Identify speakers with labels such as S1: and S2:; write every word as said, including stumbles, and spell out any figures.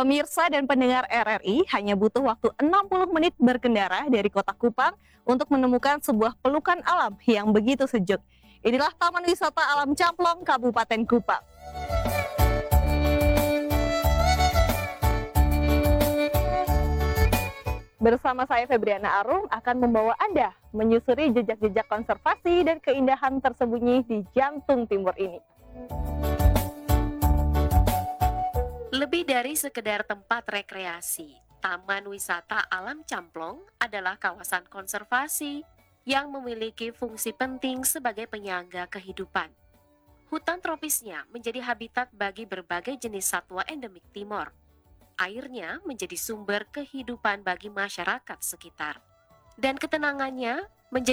S1: Pemirsa dan pendengar R R I hanya butuh waktu enam puluh menit berkendara dari kota Kupang untuk menemukan sebuah pelukan alam yang begitu sejuk. Inilah Taman Wisata Alam Camplong, Kabupaten Kupang. Bersama saya Febriana Arum akan membawa Anda menyusuri jejak-jejak konservasi dan keindahan tersembunyi di jantung timur ini.
S2: Lebih dari sekedar tempat rekreasi, Taman Wisata Alam Camplong adalah kawasan konservasi yang memiliki fungsi penting sebagai penyangga kehidupan. Hutan tropisnya menjadi habitat bagi berbagai jenis satwa endemik Timor. Airnya menjadi sumber kehidupan bagi masyarakat sekitar. Dan ketenangannya menjadi